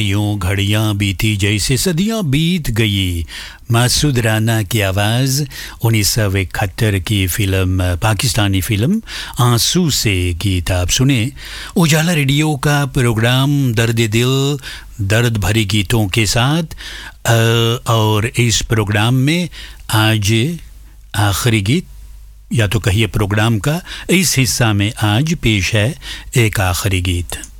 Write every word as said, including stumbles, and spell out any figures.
यूं घड़ियां बीती जैसे सदियां बीत गई। मासूद राना की आवाज़ उन्नीस सौ इकहत्तर की फिल्म, पाकिस्तानी फिल्म आंसू से गीत आप सुने। उजाला रेडियो का प्रोग्राम दर्द दिल, दर्द भरी गीतों के साथ, और इस प्रोग्राम में आज आखिरी गीत, या तो कहिए प्रोग्राम का इस हिस्सा में आज पेश है एक आखिरी गीत।